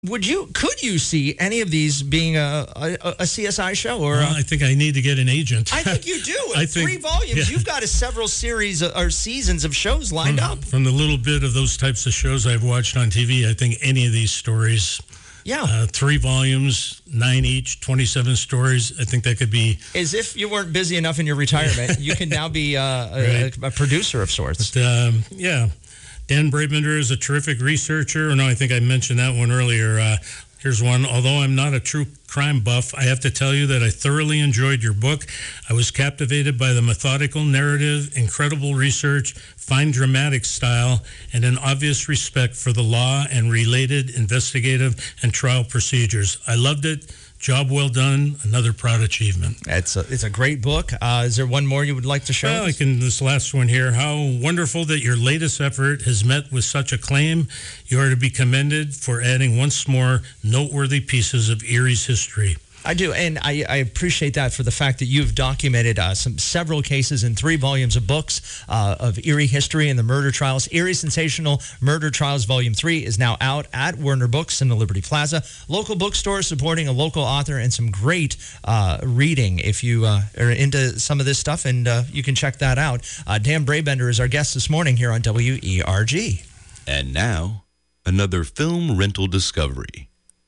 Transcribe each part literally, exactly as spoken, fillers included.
Would you, could you see any of these being a, a, a C S I show? Or well, a, I think I need to get an agent. I think you do. I Three think, volumes. yeah. You've got a several series or seasons of shows lined from, up. From the little bit of those types of shows I've watched on T V, I think any of these stories, yeah, uh, three volumes, nine each, twenty-seven stories, I think that could be... As if you weren't busy enough in your retirement, you can now be uh, a, right. a, a producer of sorts. But, um, yeah. Dan Brabender is a terrific researcher. No, I think I mentioned that one earlier. Uh, here's one. Although I'm not a true crime buff, I have to tell you that I thoroughly enjoyed your book. I was captivated by the methodical narrative, incredible research, fine dramatic style, and an obvious respect for the law and related investigative and trial procedures. I loved it. Job well done. Another proud achievement. It's a, it's a great book. Uh, is there one more you would like to show Well, us? I can, this last one here. How wonderful that your latest effort has met with such acclaim. You are to be commended for adding once more noteworthy pieces of Erie's history. I do, and I, I appreciate that for the fact that you've documented uh, some several cases in three volumes of books uh, of Erie history and the murder trials. Erie Sensational Murder Trials Volume three is now out at Werner Books in the Liberty Plaza. Local bookstores supporting a local author and some great uh, reading if you uh, are into some of this stuff, and uh, you can check that out. Uh, Dan Brabender is our guest this morning here on W E R G. And now, another film rental discovery.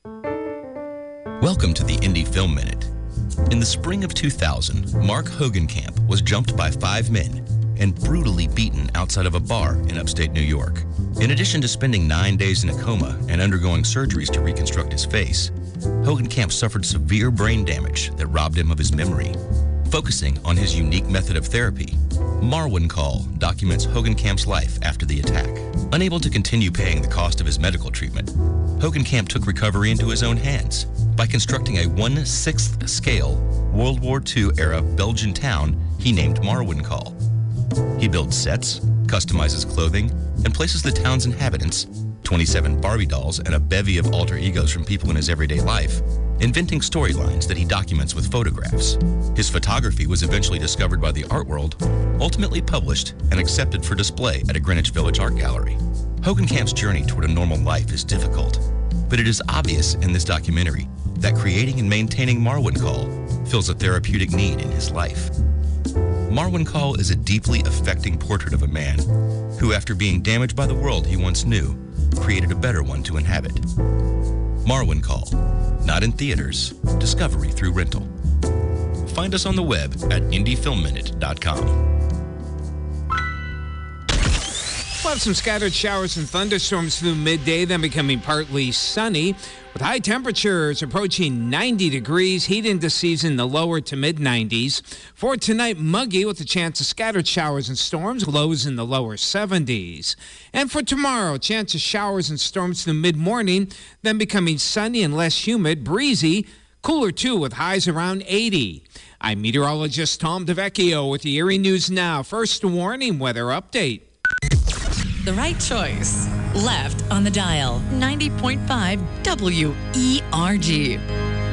Welcome to the Indie Film Minute. In the spring of two thousand, Mark Hogenkamp was jumped by five men and brutally beaten outside of a bar in upstate New York. In addition to spending nine days in a coma and undergoing surgeries to reconstruct his face, Hogenkamp suffered severe brain damage that robbed him of his memory. Focusing on his unique method of therapy, Marwan Call documents Hogenkamp's life after the attack. Unable to continue paying the cost of his medical treatment, Hogenkamp took recovery into his own hands by constructing a one sixth scale World War Two era Belgian town he named Marwan Call. He builds sets, customizes clothing, and places the town's inhabitants, twenty-seven Barbie dolls and a bevy of alter egos from people in his everyday life, inventing storylines that he documents with photographs. His photography was eventually discovered by the art world, ultimately published and accepted for display at a Greenwich Village art gallery. Hogenkamp's journey toward a normal life is difficult, but it is obvious in this documentary that creating and maintaining Marwan Call fills a therapeutic need in his life. Marwan Call is a deeply affecting portrait of a man who, after being damaged by the world he once knew, created a better one to inhabit. Marwan Call, not in theaters, discovery through rental. Find us on the web at indie film minute dot com. We'll have some scattered showers and thunderstorms through midday, then becoming partly sunny, with high temperatures approaching ninety degrees, heat into season the lower to mid nineties. For tonight, muggy with a chance of scattered showers and storms, lows in the lower seventies. And for tomorrow, chance of showers and storms through mid-morning, then becoming sunny and less humid, breezy, cooler too with highs around eighty. I'm meteorologist Tom DeVecchio with the Erie News Now. First warning weather update. The right choice. Left on the dial. ninety point five W E R G.